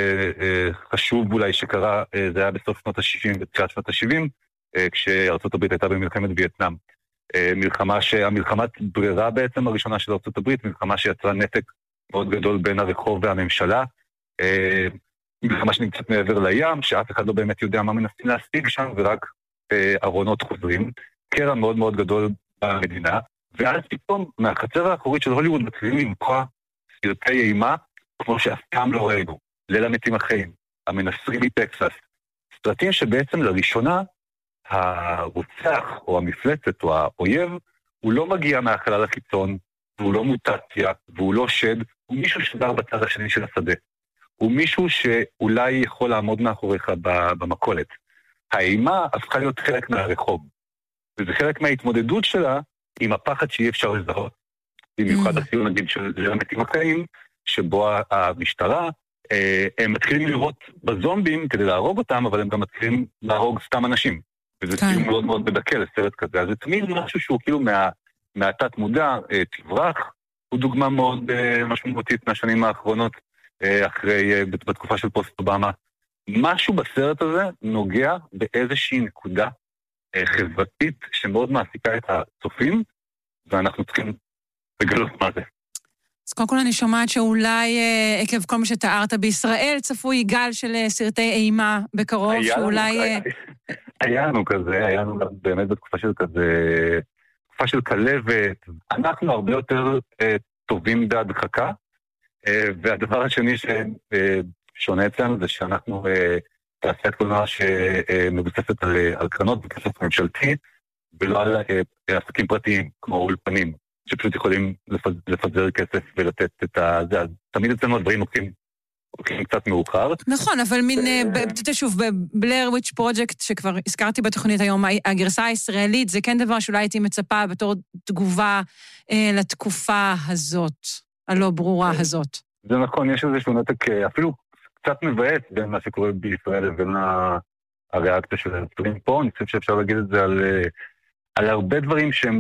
חשוב אולי שקרה, זה היה בסוף שנות ה-60 ותחילת שנות ה-70, כשארצות הברית הייתה במלחמת וייטנאם. המלחמת ברירה בעצם הראשונה של ארצות הברית, מלחמה שיצרה נתק מאוד גדול בין הרחוב והממשלה, מלחמה שנמצאת מעבר לים, שאף אחד לא באמת יודע מה מנסים להשיג שם, ורק ארונות חוזרים, קרע מאוד מאוד גדול במדינה, ואז פתאום מהחצר האחורית של הוליווד מתחילים למקוע סרטי אימה, כמו שאף פעם לא ראינו, ליל המתים החיים, המנסרים מטקסס, סרטים שבעצם לראשונה הרוצח או המפלצת או האויב, הוא לא מגיע מהחלל החיצון, והוא לא מוטציה, והוא לא שד, הוא מישהו שגר בצד השני של השדה. הוא מישהו שאולי יכול לעמוד מאחוריך במכולת. האימה הפכה להיות חלק מהרחוב, וזה חלק מההתמודדות שלה עם הפחד שאי אפשר לזהות. במיוחד הסיום נגיד של המתים החיים, שבו המשטרה, הם מתחילים לראות בזומבים כדי להרוג אותם, אבל הם גם מתחילים להרוג סתם אנשים. וזה כאילו מאוד מאוד מדכא לסרט כזה. אז זה תמיד משהו שהוא כאילו מהתת מודע, תברח, הוא דוגמה מאוד משמעותית מהשנים האחרונות, בתקופה של פוסט אובמה. משהו בסרט הזה נוגע באיזושהי נקודה חברתית שמאוד מעסיקה את הצופים, ואנחנו צריכים לגלות מה זה. אז קודם כל אני שומעת שאולי עקב כל מה שתיארת בישראל צפוי גל של סרטי אימה בקרוב, שאולי... היה לנו באמת בתקופה של כזה, תקופה של כלבת, אנחנו הרבה יותר טובים בהדחקה, והדבר השני ששונה אצלנו זה שאנחנו תעשיית קולנוע שמבוססת על קרנות בכסף ממשלתי, ולא על עסקים פרטיים, כמו אולפנים, שפשוט יכולים לפזר כסף ולתת את זה. תמיד אצלנו הדברים הולכים קצת מאוחר. נכון, אבל שוב, בבלר וויץ' פרוג'קט, שכבר הזכרתי בתוכנית היום, הגרסה הישראלית, זה כן דבר שאולי הייתי מצפה בתור תגובה לתקופה הזאת, הלא ברורה הזאת. זה נכון, יש איזשהו נתק אפילו קצת מבאס בין מה שקורה בישראל לבין הריאקציה של הסרטים פה. אני חושב שאפשר להגיד את זה על הרבה דברים שהם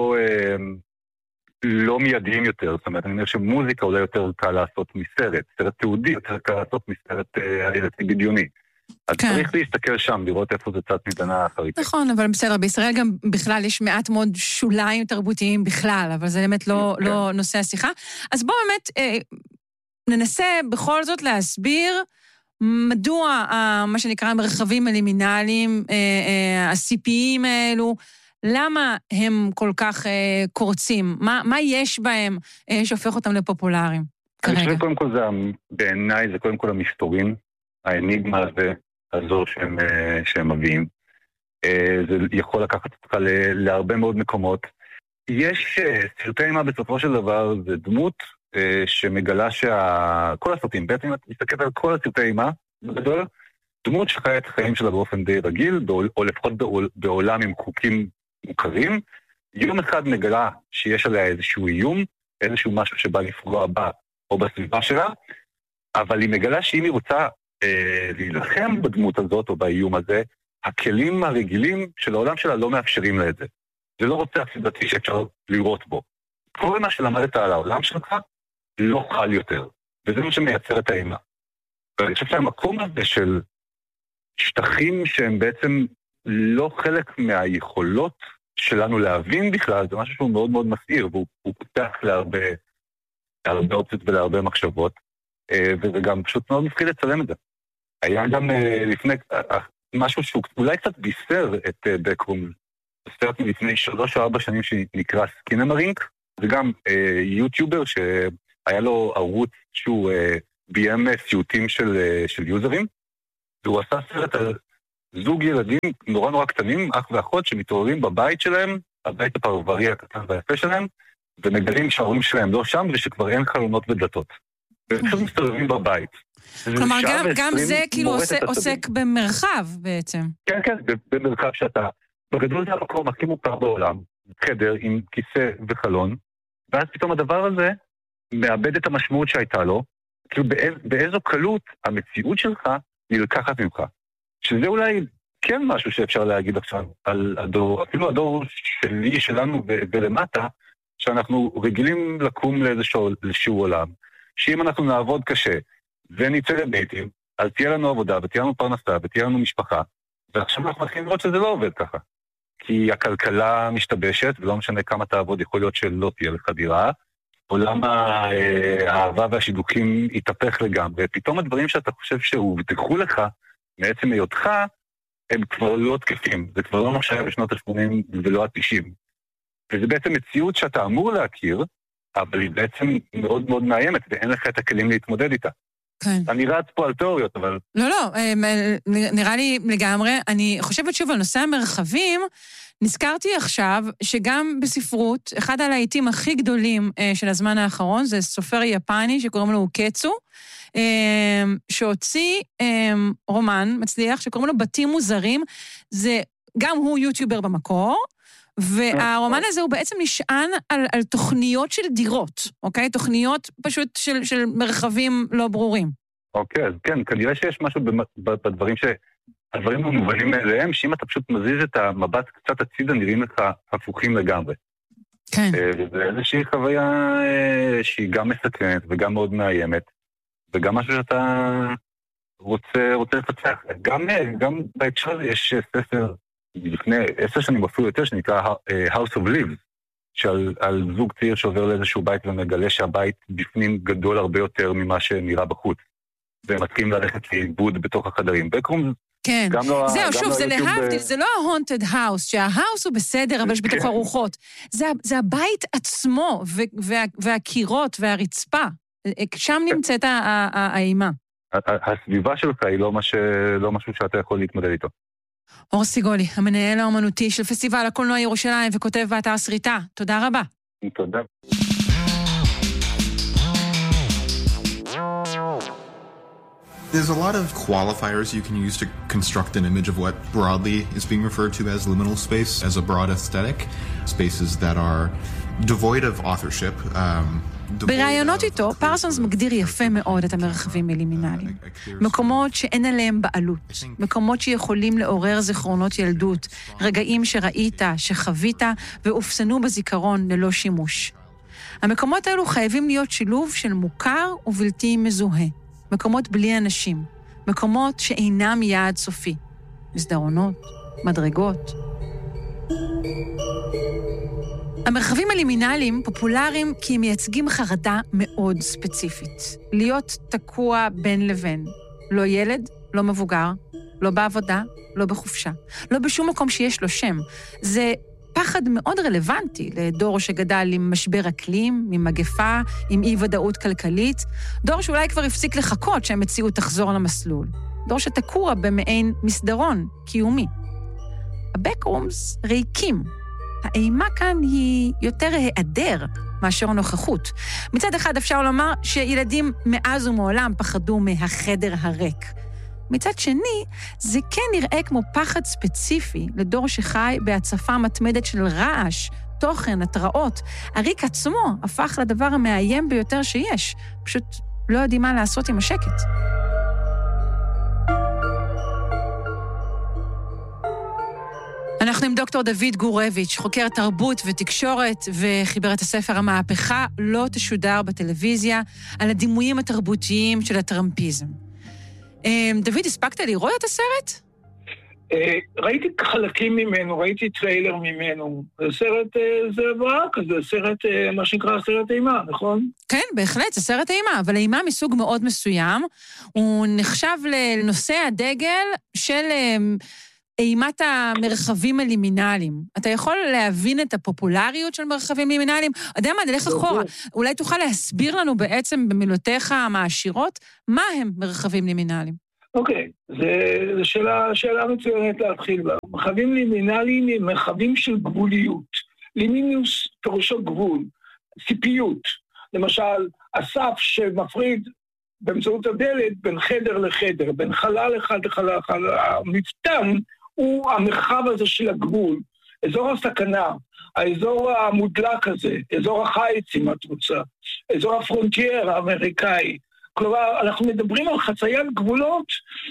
לא מיידיים יותר. זאת אומרת, אני אומר שמוזיקה אולי יותר קל לעשות מסרט, סרט תיעודי יותר קל לעשות מסרט עלילתי בדיוני. אז צריך להסתכל שם, לראות איפה זה צד מדנה אחרית. נכון, אבל בסדר, בישראל גם בכלל יש מעט מאוד שוליים תרבותיים בכלל, אבל זה באמת לא נושא השיחה. אז בואו באמת ננסה בכל זאת להסביר מדוע מה שנקרא מרחבים אלימינליים, הסיפיים האלו, למה הם כל כך קורצים? מה יש בהם שהופך אותם לפופולריים כרגע? אני חושב קודם כל בעיניי זה קודם כל המסתורים, האניגמה הזו שהם מביאים. זה יכול לקחת אותך להרבה מאוד מקומות. יש סרטי אימה בסופו של דבר, זה דמות שמגלה כל הסרטים, בעצם את מסתכלת על כל הסרטי אימה, בגדול, דמות שחיה את החיים שלה באופן די רגיל, או לפחות בעולם עם חוקים מוכרים, יום אחד מגלה שיש עליה איזשהו איום, איזשהו משהו שבא לפגוע בה או בסביבה שלה, אבל היא מגלה שאם היא רוצה להילחם בדמות הזאת או באיום הזה, הכלים הרגילים של העולם שלה לא מאפשרים לה את זה. זה לא רוצה סדרתי שאפשר לראות בו. כל מה שלמדת על העולם שלך לא חל יותר, וזה מה שמייצר את האימה. ואני חושב שהמקום הזה של שטחים שהם בעצם לא חלק מהיכולות שלנו להבין בכלל, זה משהו שהוא מאוד מאוד מסעיר, והוא פותח להרבה אופציות ולהרבה מחשבות, וזה גם פשוט מאוד מפחיד לצלם את זה. היה גם לפני משהו שהוא אולי קצת בישר את בקרום, סרט מלפני 3 או 4 שנים שנקרא סקינמרינק, זה גם יוטיובר שהיה לו ערוץ שהוא ביים סיוטים של יוזרים, והוא עשה סרט על זוג ילדים נורא נורא קטנים, אח ואחות, שמתעוררים בבית שלהם, הבית הפרברי הקטן והיפה שלהם, ומגלים שההורים שלהם לא שם, ושכבר אין חלונות ודלתות. והם פשוט מסתובבים בבית. כלומר, גם זה כאילו עוסק במרחב בעצם. כן, כן, במרחב שאתה, בגדול זה המקום הכי מוכר בעולם, חדר עם כיסא וחלון, ואז פתאום הדבר הזה מאבד את המשמעות שהייתה לו, כאילו באיזו קלות המציאות שלך נלקחת ממך. שזה אולי כן משהו שאפשר להגיד עכשיו על הדור, אפילו הדור שלי, שלנו ולמטה, שאנחנו רגילים לקום לאיזשהו עולם, שאם אנחנו נעבוד קשה ונצא לביתים, אז תהיה לנו עבודה ותהיה לנו פרנסה ותהיה לנו משפחה, ועכשיו אנחנו מתחילים לראות שזה לא עובד ככה. כי הכלכלה משתבשת, ולא משנה כמה תעבוד, יכול להיות שלא תהיה לך דירה, עולם האהבה והשידוכים יתהפך לגמרי, ופתאום הדברים שאתה חושב שהובטחו לך, מעצם היותך, הם כבר לא תקפים, זה כבר לא מה שהיה בשנות ה-80 ולא ה-90. וזה בעצם מציאות שאתה אמור להכיר, אבל היא בעצם מאוד מאוד מאיימת, ואין לך את הכלים להתמודד איתה. כן. אני רץ פה על תיאוריות, אבל... לא, נראה לי לגמרי. אני חושבת שוב על נושא המרחבים, נזכרתי עכשיו שגם בספרות, אחד הלהיטים הכי גדולים של הזמן האחרון, זה סופר יפני שקוראים לו קצו, שהוציא רומן מצליח שקוראים לו בתים מוזרים, זה גם הוא יוטיובר במקור, והרומן הזה הוא בעצם נשען על תוכניות של דירות, אוקיי? תוכניות פשוט של מרחבים לא ברורים. אוקיי, אז כן, כנראה שיש משהו בדברים הדברים המובנים מאליהם, שאם אתה פשוט מזיז את המבט קצת הצידה, נראים לך הפוכים לגמרי. כן. וזה איזושהי חוויה שהיא גם מסקרנת וגם מאוד מאיימת, וגם משהו שאתה רוצה לפצח. גם בהקשר הזה יש ספר, לפני 10 שנים אפילו יותר, שנקרא House of Leaves, שעל זוג צעיר שעובר לאיזשהו בית ומגלה שהבית בפנים גדול הרבה יותר ממה שנראה בחוץ. והם מתחילים ללכת לאיבוד בתוך החדרים. בקרום כן, זהו, שוב, זה להבדיל, זה לא ה-haunted house, שה-house הוא בסדר, אבל יש בתוך הרוחות. זה הבית עצמו, והקירות והרצפה. שם נמצאת האימה. הסביבה שלך היא לא משהו שאתה יכול להתמודד איתו. אור סיגולי, המנהל האומנותי של פסטיבל הקולנוע ירושלים וכותב באתר סריטה. תודה רבה. תודה. There's a lot of qualifiers you can use to construct an image of what broadly is being referred to as liminal space, as a broad aesthetic. Spaces that are devoid of authorship. ברעיונות איתו, פרסונס מגדיר יפה מאוד את המרחבים אלימינליים. מקומות שאין עליהם בעלות, מקומות שיכולים לעורר זיכרונות ילדות, רגעים שראית, שחווית ואופסנו בזיכרון ללא שימוש. המקומות האלו חייבים להיות שילוב של מוכר ובלתי מזוהה. מקומות בלי אנשים, מקומות שאינם יעד סופי. מסדרונות, מדרגות. המרחבים הלימינליים פופולריים כי הם מייצגים חרדה מאוד ספציפית. להיות תקוע בין לבין. לא ילד, לא מבוגר, לא בעבודה, לא בחופשה. לא בשום מקום שיש לו שם. זה פחד מאוד רלוונטי לדור שגדל עם משבר אקלים, עם מגפה, עם אי-ודאות כלכלית. דור שאולי כבר הפסיק לחכות שהמציאות תחזור למסלול. דור שתקוע במעין מסדרון קיומי. הבקרומס ריקים. האימה כאן היא יותר היעדר מאשר נוכחות. מצד אחד אפשר לומר שילדים מאז ומעולם פחדו מהחדר הריק. מצד שני, זה כן נראה כמו פחד ספציפי לדור שחי בהצפה מתמדת של רעש, תוכן, התראות. הריק עצמו הפך לדבר המאיים ביותר שיש. פשוט לא יודעים מה לעשות עם השקט. אנחנו עם דוקטור דוד גורביץ', חוקר תרבות ותקשורת, וחיבר את הספר המהפכה לא תשודר בטלוויזיה, על הדימויים התרבותיים של הטראמפיזם. דוד, הספקת לראות את הסרט? ראיתי חלקים ממנו, ראיתי טריילר ממנו. זה סרט, זה ברק, זה סרט, מה שנקרא סרט אימה, נכון? כן, בהחלט, זה סרט אימה, אבל אימה מסוג מאוד מסוים. הוא נחשב לנושא הדגל של אימת המרחבים הלימינליים. אתה יכול להבין את הפופולריות של מרחבים לימינליים? יודע מה, נלך אחורה. אולי תוכל להסביר לנו בעצם במילותיך המעשירות, מה הם מרחבים לימינליים? אוקיי, זו שאלה מצוינת להתחיל בה. מרחבים לימינליים הם מרחבים של גבוליות. לימינוס פירושו גבול, ציפיות. למשל, הסף שמפריד באמצעות הדלת בין חדר לחדר, בין חלל אחד לחלל אחד. המפתן הוא המרחב הזה של הגבול, אזור הסכנה, האזור המודלק הזה, אזור החיץ אם את רוצה, אזור הפרונטייר האמריקאי. כלומר, אנחנו מדברים על חציית גבולות,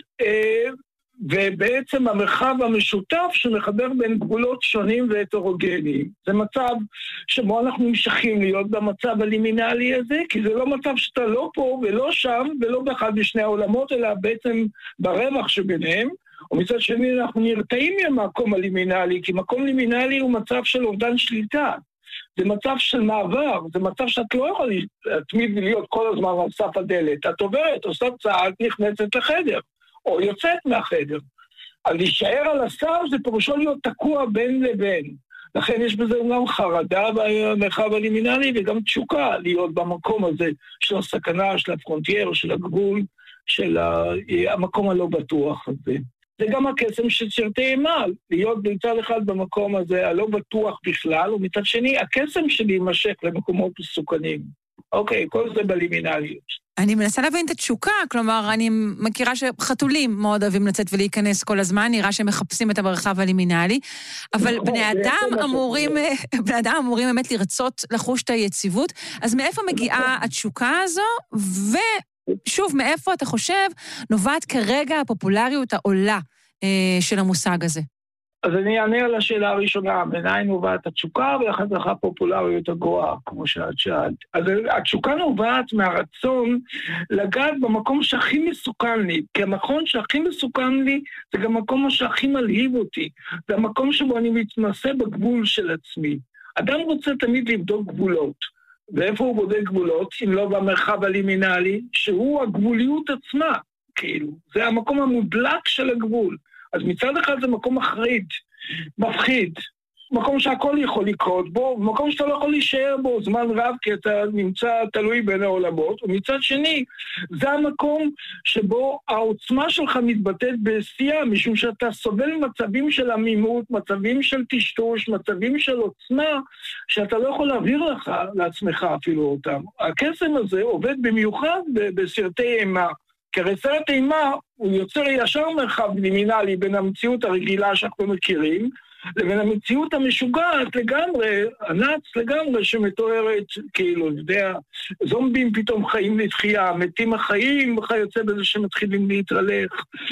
ובעצם המרחב המשותף שמחבר בין גבולות שונים והטרוגניים. זה מצב שבו אנחנו נמשכים להיות במצב הלימינלי הזה, כי זה לא מצב שאתה לא פה ולא שם, ולא באחד משני העולמות, אלא בעצם ברווח שביניהם. ומצד שני אנחנו נרתעים מהמקום הלימינלי, כי מקום לימינלי הוא מצב של אובדן שליטה. זה מצב של מעבר, זה מצב שאת לא יכולה להתמיד להיות כל הזמן על סף הדלת. את עוברת, עושה צעד, נכנסת לחדר, או יוצאת מהחדר. אז להישאר על הסף זה פירושו להיות תקוע בין לבין. לכן יש בזה גם חרדה במרחב הלימינלי וגם תשוקה להיות במקום הזה של הסכנה, של הפרונטייר, של הגבול, של המקום הלא בטוח הזה. זה גם הקסם של סרטי אימה, להיות מצד אחד במקום הזה הלא בטוח בכלל, ומצד שני הקסם שלי יימשך למקומות מסוכנים. אוקיי, כל זה בלימינליות. אני מנסה להבין את התשוקה, כלומר, אני מכירה שחתולים מאוד אוהבים לצאת ולהיכנס כל הזמן, נראה שהם מחפשים את המרחב הלימינלי, אבל בני אדם אמורים באמת לרצות לחוש את היציבות, אז מאיפה מגיעה התשוקה הזו, ושוב, מאיפה אתה חושב נובעת כרגע הפופולריות העולה של המושג הזה? אז אני אענה על השאלה הראשונה, בעיניי נובעת התשוקה ואחר כך הפופולריות הגואה, כמו שאת שאלת. אז התשוקה נובעת מהרצון לגעת במקום שהכי מסוכן לי, כי המקום שהכי מסוכן לי זה גם המקום שהכי מלהיב אותי, זה המקום שבו אני מתנסה בגבול של עצמי. אדם רוצה תמיד לבדוק גבולות, ואיפה הוא בודק גבולות, אם לא במרחב הלימינלי, שהוא הגבוליות עצמה, כאילו, זה המקום המודלק של הגבול. אז מצד אחד זה מקום מחריד, מפחיד, מקום שהכל יכול לקרות בו, מקום שאתה לא יכול להישאר בו זמן רב, כי אתה נמצא תלוי בין העולמות, ומצד שני, זה המקום שבו העוצמה שלך מתבטאת בשיאה, משום שאתה סובל מצבים של עמימות, מצבים של טשטוש, מצבים של עוצמה, שאתה לא יכול להעביר לעצמך אפילו אותם. הקסם הזה עובד במיוחד בסרטי אימה, כי הרי סרט אימה הוא יוצר ישר מרחב לימינלי בין המציאות הרגילה שאנחנו מכירים, לבין המציאות המשוגעת לגמרי, הנץ לגמרי שמתוארת, כאילו, יודע, זומבים פתאום חיים לתחייה, מתים החיים, וכיוצא בזה שמתחילים להתהלך,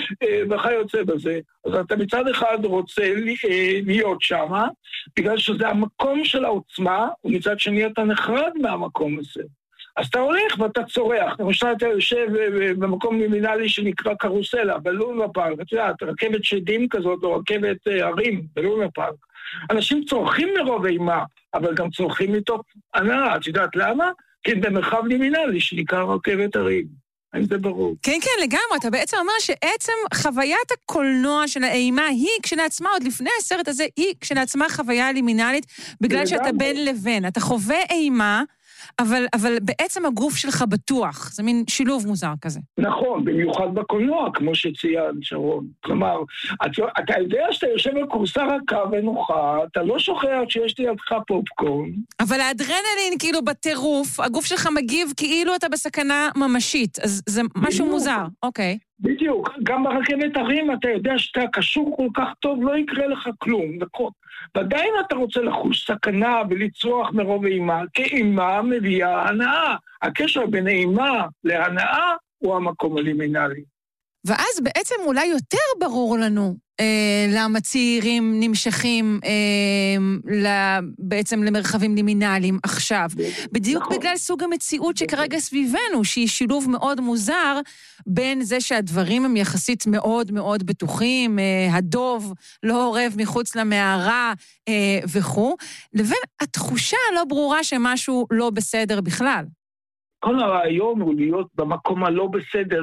וכיוצא בזה. אז אתה מצד אחד רוצה להיות שמה, בגלל שזה המקום של העוצמה, ומצד שני אתה נחרד מהמקום הזה. אז אתה הולך ואתה צורח, למשל אתה יושב במקום לימינלי שנקרא קרוסלה, בלונה פארק, אתה יודע, רכבת שדים כזאת, או רכבת הרים, בלונה פארק. אנשים צורכים מרוב אימה, אבל גם צורכים מתוך הנאה, את יודעת למה? כי במרחב לימינלי שנקרא רכבת הרים. האם זה ברור? כן, כן, לגמרי. אתה בעצם אומר שעצם חוויית הקולנוע של האימה היא כשלעצמה, עוד לפני הסרט הזה, היא כשלעצמה חוויה לימינלית, בגלל שאתה בין לבין. אתה חווה אימה, אבל בעצם הגוף שלך בטוח, זה מין שילוב מוזר כזה. נכון, במיוחד בקולנוע, כמו שציין שרון. כלומר, אתה יודע שאתה יושב על כורסה רכה ונוחה, אתה לא שוכח שיש לידך פופקורן. אבל האדרנלין כאילו בטירוף, הגוף שלך מגיב כאילו אתה בסכנה ממשית, אז זה משהו מוזר, אוקיי. בדיוק, גם ברכבת הרים אתה יודע שאתה קשור כל כך טוב, לא יקרה לך כלום, נכון. ועדיין אתה רוצה לחוש סכנה ולצרוח מרוב אימה, כי אימה מביאה הנאה. הקשר בין אימה להנאה הוא המקום הלימינלי. ואז בעצם אולי יותר ברור לנו למה צעירים נמשכים בעצם למרחבים לימינליים עכשיו. בדיוק נכון. בגלל סוג המציאות שכרגע סביבנו, שהיא שילוב מאוד מוזר בין זה שהדברים הם יחסית מאוד מאוד בטוחים, הדוב לא עורב מחוץ למערה וכו', לבין התחושה הלא ברורה שמשהו לא בסדר בכלל. כל הרעיון הוא להיות במקום הלא בסדר,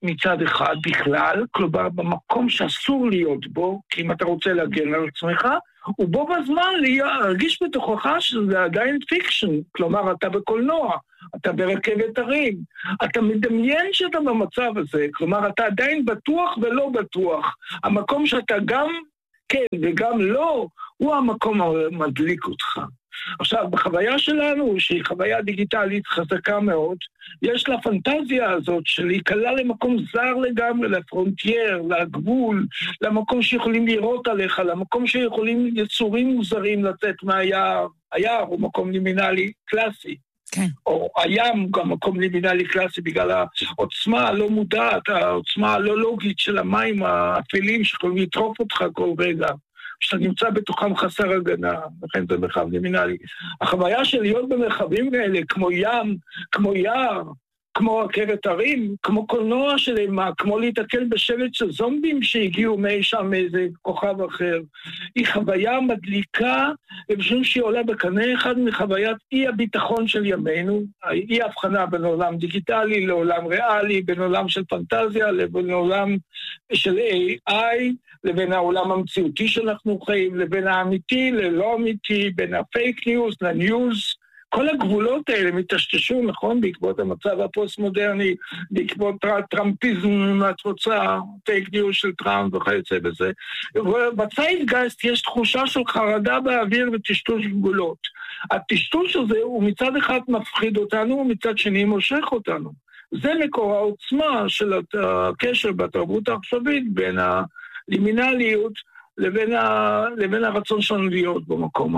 מצד אחד בכלל, כלומר במקום שאסור להיות בו, כי אם אתה רוצה להגן על עצמך, ובו בזמן להרגיש בתוכך שזה עדיין פיקשן, כלומר אתה בקולנוע, אתה ברכבת הרים, אתה מדמיין שאתה במצב הזה, כלומר אתה עדיין בטוח ולא בטוח, המקום שאתה גם כן וגם לא, הוא המקום המדליק אותך. עכשיו, בחוויה שלנו, שהיא חוויה דיגיטלית חזקה מאוד, יש לה פנטזיה הזאת של להיקלע למקום זר לגמרי, לפרונטייר, לגבול, למקום שיכולים לראות עליך, למקום שיכולים יצורים מוזרים לצאת מהיער. היער הוא מקום לימינלי קלאסי. כן. או הים גם מקום לימינלי קלאסי בגלל העוצמה הלא מודעת, העוצמה הלא לוגית של המים האפלים שיכולים לטרוף אותך כל רגע. שאתה נמצא בתוכם חסר הגנה, לכן זה מרחב לימינלי. החוויה של להיות במרחבים האלה, כמו ים, כמו יער, כמו רכבת הרים, כמו קולנוע של אימה, כמו להתקל בשבט של זומבים שהגיעו מי שם מאיזה כוכב אחר, היא חוויה מדליקה, ובשום שהיא עולה בקנה אחד מחוויית אי הביטחון של ימינו, אי הבחנה בין עולם דיגיטלי לעולם ריאלי, בין עולם של פנטזיה לבין עולם של AI, לבין העולם המציאותי שאנחנו חיים, לבין האמיתי ללא אמיתי, בין הפייק ניוז לניוז, כל הגבולות האלה מתשתשו, נכון, בעקבות המצב הפוסט-מודרני, בעקבות טראמפיזם, את רוצה, פייק ניוז של טראמפ וכיוצא בזה. ובצייטגייסט יש תחושה של חרדה באוויר וטשטוש גבולות. הטשטוש הזה הוא מצד אחד מפחיד אותנו, ומצד שני מושך אותנו. זה מקור העוצמה של הקשר בתרבות העכשווית בין הלימינליות לבין הרצון שלנו להיות במקום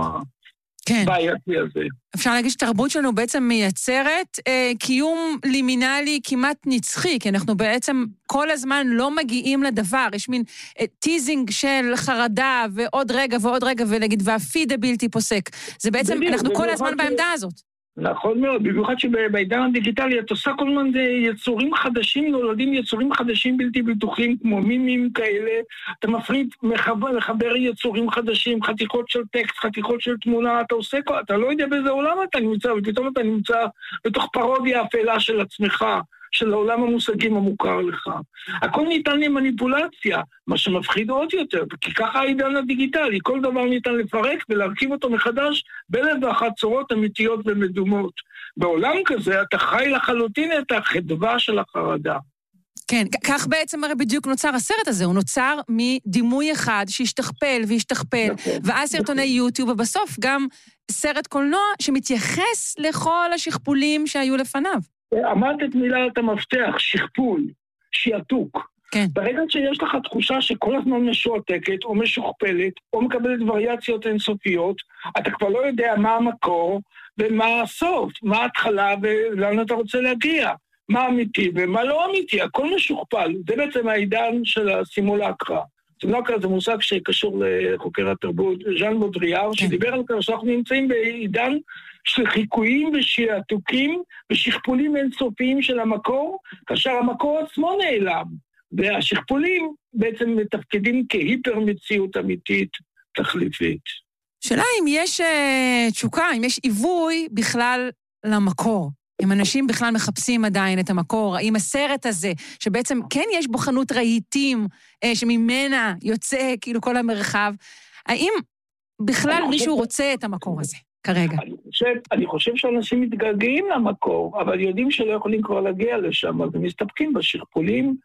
בעייתי הזה. אפשר להגיד שתרבות שלנו בעצם מייצרת קיום לימינלי כמעט נצחי, כי אנחנו בעצם כל הזמן לא מגיעים לדבר, יש מין טיזינג של חרדה ועוד רגע ועוד רגע ולהגיד והפיד הבלתי פוסק. זה בעצם, אנחנו כל הזמן בעמדה הזאת. נכון מאוד, במיוחד שבעידן הדיגיטלי את עושה כל הזמן יצורים חדשים, נולדים יצורים חדשים בלתי בטוחים, כמו מימים כאלה, אתה מפריד, מחבר יצורים חדשים, חתיכות של טקסט, חתיכות של תמונה, אתה לא יודע באיזה עולם אתה נמצא, ופתאום אתה נמצא בתוך פרודיה אפלה של עצמך, של העולם המושגים המוכר לך. הכל ניתן למניפולציה, מה שמפחיד עוד יותר, כי ככה העידן הדיגיטלי, כל דבר ניתן לפרק ולהרכיב אותו מחדש באלף ואחת צורות אמיתיות ומדומות. בעולם כזה אתה חי לחלוטין את החדווה של החרדה. כן, כך בעצם הרי בדיוק נוצר הסרט הזה, הוא נוצר מדימוי אחד שהשתכפל והשתכפל, ואז סרטוני יוטיוב, ובסוף גם סרט קולנוע שמתייחס לכל השכפולים שהיו לפניו. אמרת את מילת המפתח, שכפול, שיעתוק. כן. ברגע שיש לך תחושה שכל הזמן משועתקת או משוכפלת, או מקבלת וריאציות אינסופיות, אתה כבר לא יודע מה המקור ומה הסוף, מה ההתחלה ולאן אתה רוצה להגיע, מה אמיתי ומה לא אמיתי, הכל משוכפל. זה בעצם העידן של הסימולקרה. סימולקרה זה מושג שקשור לחוקר התרבות, ז'אן בודריאר, שדיבר על כך שאנחנו נמצאים בעידן של חיקויים ושיעתוקים ושכפולים אינסופיים של המקור, כאשר המקור עצמו נעלם, והשכפולים בעצם מתפקדים כהיפר מציאות אמיתית תחליפית. שאלה אם יש תשוקה, אם יש עיווי בכלל למקור, אם אנשים בכלל מחפשים עדיין את המקור, האם הסרט הזה, שבעצם כן יש בו חנות רהיטים, שממנה יוצא כאילו כל המרחב, האם בכלל מישהו רוצה את המקור הזה כרגע? אני חושב שאנשים מתגעגעים למקור, אבל יודעים שלא יכולים כבר להגיע לשם, אז הם מסתפקים בשכפולים,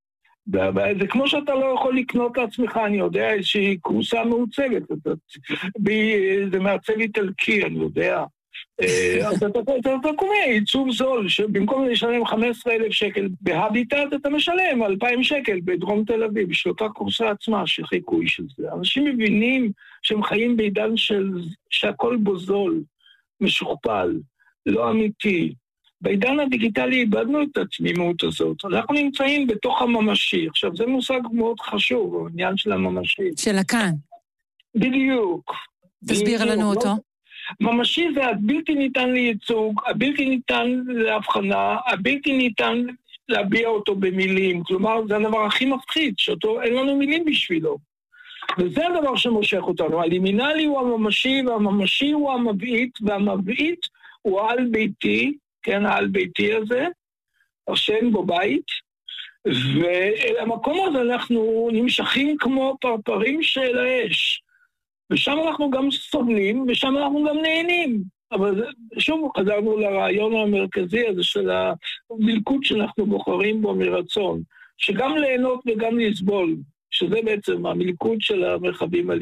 זה כמו שאתה לא יכול לקנות לעצמך, אני יודע, איזושהי קורסה מעוצבת, זה מעצב איטלקי, אני יודע. אז אתה קונה עיצוב זול, שבמקום לשלם 15,000 שקל בהביטט, אתה משלם 2,000 שקל בדרום תל אביב, בשביל אותה קורסה עצמה, שחיקוי של זה. אנשים מבינים שהם חיים בעידן שהכל בו זול, משוכפל, לא אמיתי. בעידן הדיגיטלי איבדנו את התמימות הזאת. אנחנו נמצאים בתוך הממשי. עכשיו, זה מושג מאוד חשוב, העניין של הממשי. של הכאן. בדיוק. תסביר לנו אותו. ממשי זה הבלתי ניתן לייצוג, הבלתי ניתן להבחנה, הבלתי ניתן להביע אותו במילים. כלומר, זה הדבר הכי מפחיד, שאותו אין לנו מילים בשבילו. וזה הדבר שמושך אותנו. הלימינלי הוא הממשי, והממשי הוא המבעית, והמבעית הוא העל ביתי, כן, העל ביתי הזה, השם בו בית, ולמקום הזה אנחנו נמשכים כמו פרפרים של האש. ושם אנחנו גם סובלים, ושם אנחנו גם נהנים. אבל שוב חזרנו לרעיון המרכזי הזה של המלכות שאנחנו בוחרים בו מרצון, שגם ליהנות וגם לסבול, שזה בעצם המלכות של המרחבים